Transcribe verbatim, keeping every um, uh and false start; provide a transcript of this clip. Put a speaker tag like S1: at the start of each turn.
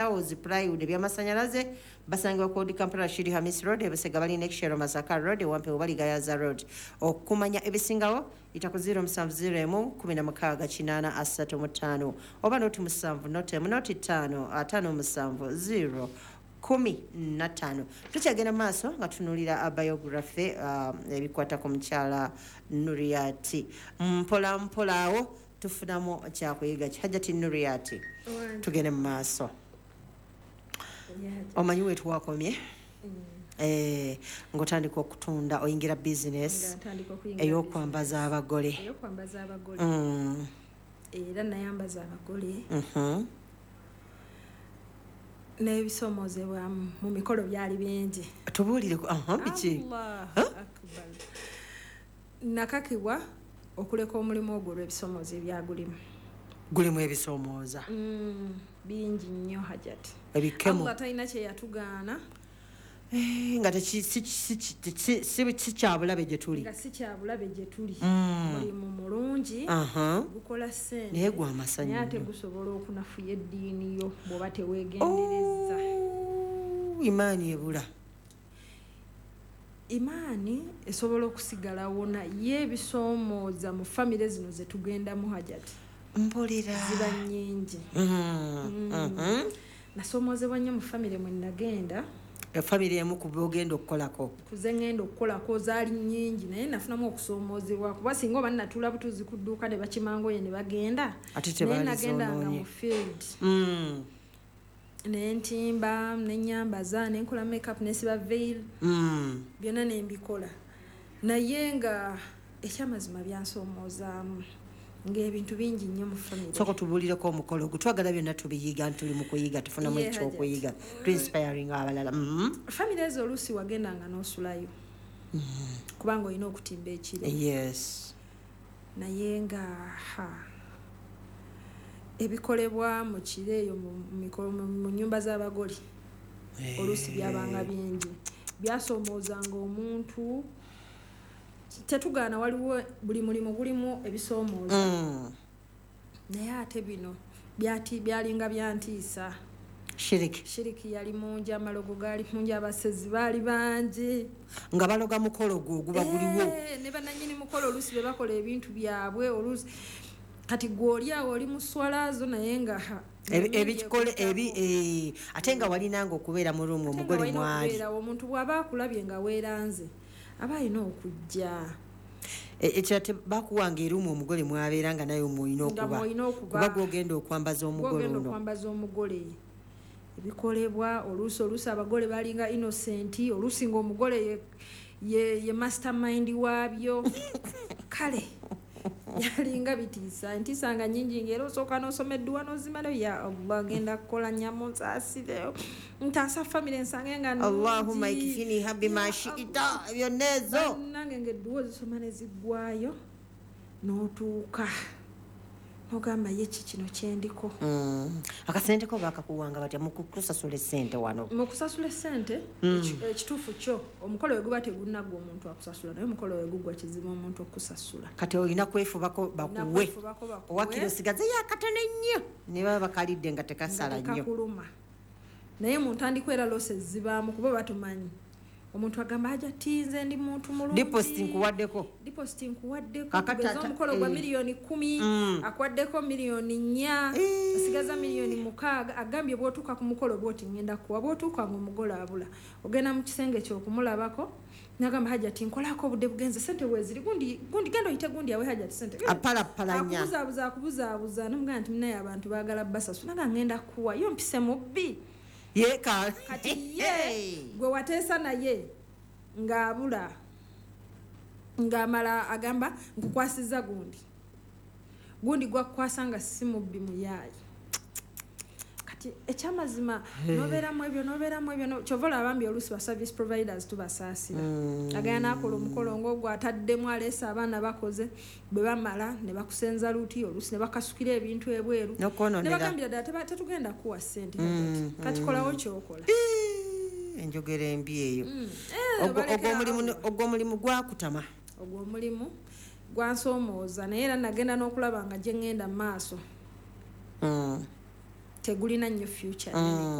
S1: tiles plywood ebyamasanyalaze basangibwa ku Old Kampala Shiri Hamis Road ebisega bali next Shero Masaka Road Wampe Obali Gayaza Road okumanya ebisingawo ita ku zero seven zero one zero one six kinana asatu mu ttaano oba noti musanvu noti mu noti ttaano ataano musanvu zero kumi na ttaano tukyagenda maaso nga tunulira biography uh, ebikwata ku mukyala Nuriati mpola mpola awo tufunamu kyakuyiga Hajjati Nuriati tugende mu maaso omanyi wetu wakomye mm. eh ngotandika okutunda oyingira business ey'okwambaza abagole
S2: ey'okwambaza abagole
S1: mm.
S2: era nayambaza abagole
S1: mhm
S2: n'ebisomozebwa mu mikolo byali bingi
S1: tubuulire aha biki
S2: akbar nakakibwa okuleka omulimu ogwo olw'ebisomozo ebyagulimu
S1: gulimu ebisomooza
S2: mm, bingi nnyo Hajjati
S1: ebikemu
S2: Allah talina kye yatugaana
S1: nga si kyabulabe gye tuli
S2: nga si kyabulabe gye tuli
S1: mm.
S2: mulimu mulungi gukola ssente
S1: naye gwa masanyu
S2: naye ate gusobola okunafuya eddiini yo bw'oba teweegendereza
S1: oh, imaani ebula
S2: imaani esobola okusigalawo naye ebisoomooza mu famire zino ze tugendamu Hajjati
S1: mpulira
S2: ziba nnyingi
S1: mm. mm. mm.
S2: nasomoozebwa nnyo mu famire mwe nagenda
S1: famire emu ku byogenda okukolako
S2: kuze ngenda okukolako zaali nnyingi naye nafunamu okusoomoozebwa kuba singa oba nnatuula butuuzi ku dduuka ne bakimangoye ne bagenda naye nagendanga mu field
S1: mm.
S2: nentimba nenyambaza nenkola makeup nesiba veil
S1: mm.
S2: byonna nembikola naye nga ekyamazima byansoomozaamu ng'ebintu bingi nnyo mu family
S1: soko tubuulireko omukolo ogwo twagala byonna tubiyiga ntuli mu kuyiga tufunamu
S2: yeah,
S1: ekyokuyiga tu-inspiring abalala mm-hmm.
S2: family ezo oluusi wagendanga n'osulayo mm-hmm. kubanga olina okutimba ekiro
S1: yes
S2: naye nga ha ebikolebwa mu kiro eyo mu nnyumba z'abagole hey. Oluusi byabanga bingi byasoomoozanga omuntu tetugaana waliwo buli mulimu gulimu ebisoomooza mm. naye ate bino byati byalinga byantiisa
S1: shiriki
S2: shiriki yali mungi amalogo gaali mungi abasezi baali bangi
S1: nga baloga mukolo gwo guba guliwo
S2: eh ne bananyini mukolo oluusi be bakola ebintu byabwe oluusi kati gwoli awo oli muswalazo naye nga
S1: ebikole ebi eh ate nga walinanga okubeera mu rumu omugole mwali
S2: omuntu bw'aba akulabye nga weeranze abayina okujja
S1: ekyate bakuwanga erumu omugole mwabeeranga nayo muyina okuba kuba gwogenda okwambaza omugole ono
S2: okwambaza omugole ebikolebwa oluusi oluusi abagole balinga innocent oluusi ng'omugole ye, ye, ye mastermind waabyo kale yalinga bitiisa entiisa nga nnyingi ng'era osooka n'osoma edduwa n'ozimalayo ya Allah genda kukola nnyama onsaasireyo ntaasa famire ensange nga nungi
S1: Allahumma ikfini habi mashita byonna ezo
S2: nange ng'edduwa ozisoma ne ziggwayo n'otuuka n'ogamba ye ki kino kyendiko
S1: mm. akasente ko bakakuwanga batya mu kusasula essente wano
S2: mu kusasula essente ekituufu mm. kyo omukolo we guba tegunnagwa omuntu akusasula naye omukolo we gugwa kizibu omuntu okusasula
S1: kati olina kwefubako bakuwe owakiro osigaze yakatono ennyo ne baba bakalidde nga tekasala nnyo
S2: kakuluma naye mu ntandikwa era lose zibaamu kuba batumanyi omuntu agamba aja tinze ndi muntu mulungi
S1: deposit nkuwaddeko
S2: deposit nkuwaddeko kugeza omukolo gwa miliyoni kumi mm. akwaddeko miliyoni nnya e. asigaza miliyoni mukaaga agambye bw'otuuka ku mukolo bw'oti ngenda kuwa bw'otuuka ng'omugole abula ogenda mu kisenge ky'okumulabako nagamba Hajjati nkolako obudde bugenze sente weziri gundi gundi genda oyite gundi yawe Hajjati sente
S1: apalapalanya
S2: akubuzaabuza akubuzaabuza n'omugamba nti munaye abantu baagala basasula nga ngenda kuwa yo mpise mubbi
S1: yeka
S2: kati ye gwe wateesa naye ng'abula ng'amala agamba nkukwasiza gundi gundi gwakukwasa nga si mubbi muyaayi kati ekyamazima nobeeramu ebyo nobeeramu ebyo kyovola abambi oluusi ba service providers tubasaasira mm. agaya naakola omukolo ng'ogwo ataddemu aleese abaana bakoze bwe bamala ne bakusenza luuti oluusi ne bakasukira ebintu ebweru ne bagambira ddala tetugenda kuwa ssente mm. kati kolawo kyokola
S1: enjogera embi eyo ogwo omulimu gwakutama
S2: ogwo omulimu gwansoomooza naye era nagenda n'okulaba nga gye ŋŋenda mu maaso mm. tegulina nnyo future mm.